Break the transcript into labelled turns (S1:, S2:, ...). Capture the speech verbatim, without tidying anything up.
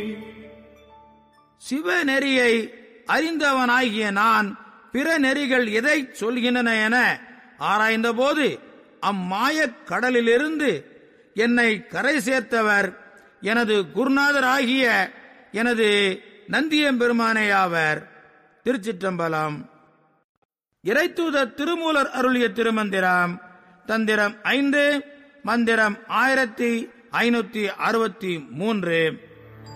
S1: சிவநெறியை அறிந்தவனாகிய நான் பிற நெறிகள் எதை சொல்கின்றன என ஆராய்ந்தபோது அம்மாயக் கடலிலிருந்து என்னை கரை சேர்த்தவர் எனது குருநாதராகிய எனது நந்தியம்பெருமானேயாவர். திருச்சிற்றம்பலம். இறைத்தூத திருமூலர் அருளிய திருமந்திரம் தந்திரம் ஐந்து, மந்திரம் ஆயிரத்தி ஐநூத்தி அறுபத்தி மூன்று.